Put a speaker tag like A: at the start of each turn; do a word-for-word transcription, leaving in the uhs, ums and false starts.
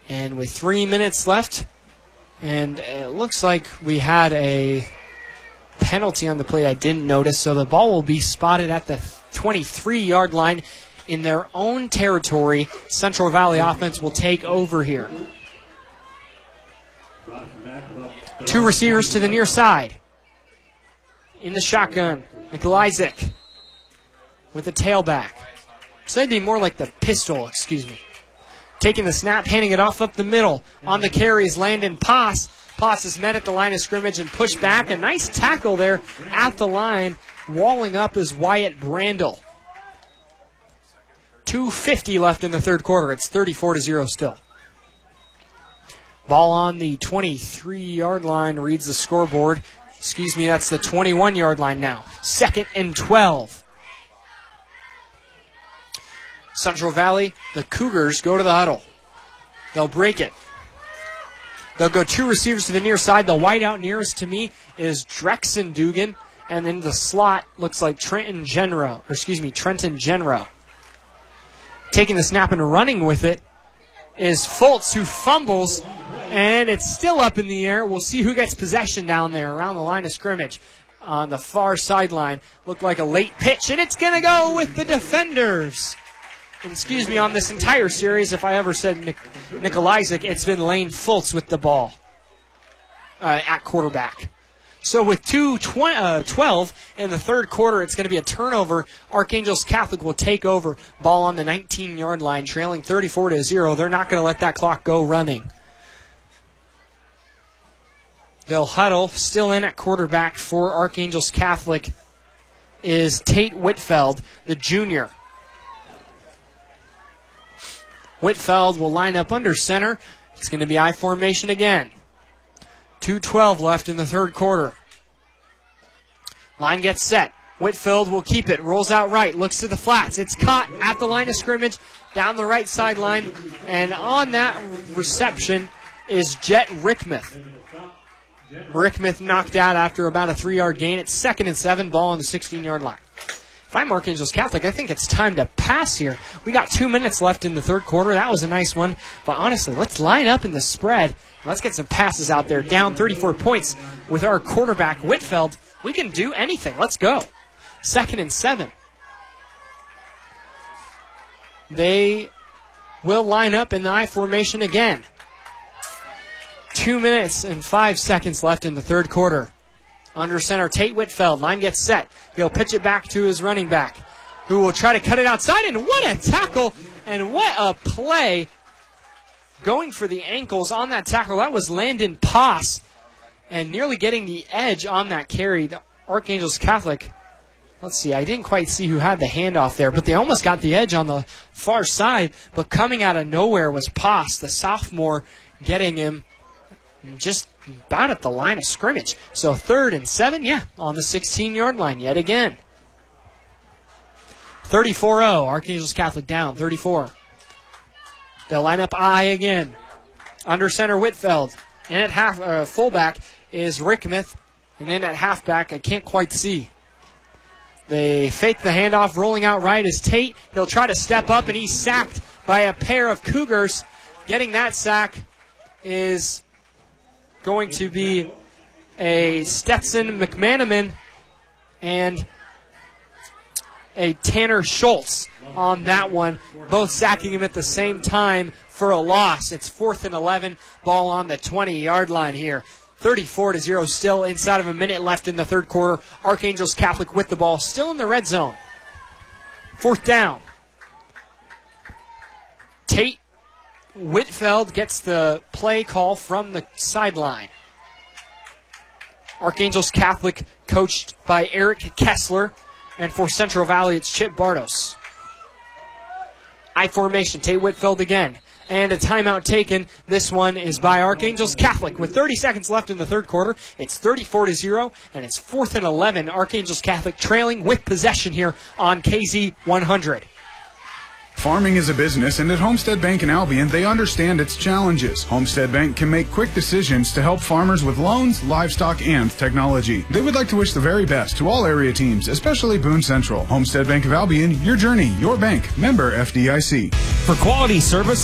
A: And with three minutes left, and it looks like we had a penalty on the play I didn't notice, so the ball will be spotted at the twenty-three-yard line in their own territory. Central Valley offense will take over here. Two receivers to the near side. In the shotgun, Nikolaisic with the tailback. So that'd be more like the pistol, excuse me. Taking the snap, handing it off up the middle. On the carry is Landon Poss. Poss is met at the line of scrimmage and pushed back. A nice tackle there at the line. Walling up is Wyatt Brandel. two fifty left in the third quarter. It's thirty-four to zero still. Ball on the twenty-three-yard line reads the scoreboard. Excuse me, that's the twenty-one-yard line now. Second and twelve. Central Valley, the Cougars go to the huddle. They'll break it. They'll go two receivers to the near side. The wide out nearest to me is Drexen Dugan. And then the slot looks like Trenton Genro, or excuse me, Trenton Genro. Taking the snap and running with it is Fultz, who fumbles, and it's still up in the air. We'll see who gets possession down there around the line of scrimmage on the far sideline. Looked like a late pitch, and it's going to go with the defenders. And excuse me, on this entire series, if I ever said Nik- Nikolaisic, it's been Lane Fultz with the ball uh, at quarterback. So with two twelve in the third quarter, it's going to be a turnover. Archangels Catholic will take over. Ball on the nineteen-yard line, trailing thirty-four to zero. They're not going to let that clock go running. They'll huddle. Still in at quarterback for Archangels Catholic is Tate Whitfeld, the junior. Whitfeld will line up under center. It's going to be I formation again. two twelve left in the third quarter. Line gets set. Whitfield will keep it. Rolls out right. Looks to the flats. It's caught at the line of scrimmage down the right sideline. And on that reception is Jet Rickmouth. Rickmouth knocked out after about a three-yard gain. It's second and seven. Ball on the sixteen-yard line. If I'm Archangels Catholic, I think it's time to pass here. We got two minutes left in the third quarter. That was a nice one. But honestly, let's line up in the spread. Let's get some passes out there. Down thirty-four points with our quarterback, Whitfeld. We can do anything. Let's go. Second and seven. They will line up in the I formation again. Two minutes and five seconds left in the third quarter. Under center, Tate Whitfeld. Line gets set. He'll pitch it back to his running back, who will try to cut it outside. And what a tackle and what a play. Going for the ankles on that tackle. That was Landon Poss. And nearly getting the edge on that carry. The Archangels Catholic. Let's see. I didn't quite see who had the handoff there, but they almost got the edge on the far side. But coming out of nowhere was Poss, the sophomore, getting him just about at the line of scrimmage. So third and seven, yeah, on the sixteen-yard line yet again. thirty-four oh, Archangels Catholic down, thirty-four. They'll line up I again. Under center, Whitfeld. And at half, uh, fullback is Rickmouth. And then at halfback, I can't quite see. They fake the handoff. Rolling out right is Tate. He'll try to step up, and he's sacked by a pair of Cougars. Getting that sack is going to be a Stetson McManaman and a Tanner Schultz on that one, both sacking him at the same time for a loss. It's fourth and eleven, ball on the twenty-yard line here. thirty-four to zero still, inside of a minute left in the third quarter. Archangels Catholic with the ball, still in the red zone. Fourth down. Tate Whitfeld gets the play call from the sideline. Archangels Catholic coached by Eric Kessler. And for Central Valley, it's Chip Bartos. I formation, Tate Whitfield again. And a timeout taken. This one is by Archangels Catholic. With thirty seconds left in the third quarter, it's thirty-four to zero, and it's fourth and eleven. Archangels Catholic trailing with possession here on K Z one hundred.
B: Farming is a business, and at Homestead Bank in Albion, they understand its challenges. Homestead Bank can make quick decisions to help farmers with loans, livestock, and technology. They would like to wish the very best to all area teams, especially Boone Central. Homestead Bank of Albion, your journey, your bank. Member F D I C.
C: For quality service